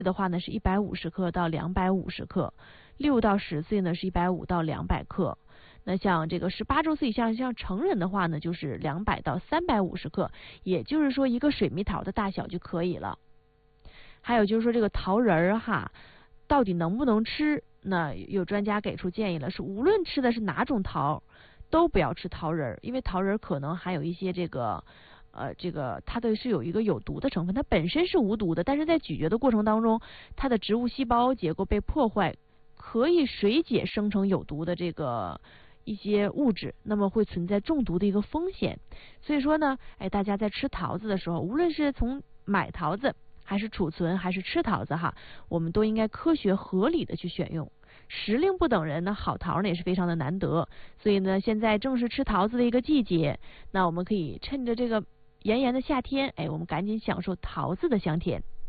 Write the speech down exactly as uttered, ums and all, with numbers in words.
的话呢是一百五十克到两百五十克，六到十岁呢是一百五到两百克。那像这个十八周岁以上像成人的话呢，就是两百到三百五十克，也就是说一个水蜜桃的大小就可以了。还有就是说这个桃仁儿哈，到底能不能吃？那有专家给出建议了，是无论吃的是哪种桃，都不要吃桃仁儿，因为桃仁儿可能含有一些这个呃这个它的是有一个有毒的成分，它本身是无毒的，但是在咀嚼的过程当中，它的植物细胞结构被破坏，可以水解生成有毒的这个一些物质，那么会存在中毒的一个风险。所以说呢，哎，大家在吃桃子的时候，无论是从买桃子还是储存还是吃桃子哈，我们都应该科学合理的去选用。时令不等人呢，好桃呢也是非常的难得，所以呢，现在正是吃桃子的一个季节，那我们可以趁着这个炎炎的夏天，哎，我们赶紧享受桃子的香甜。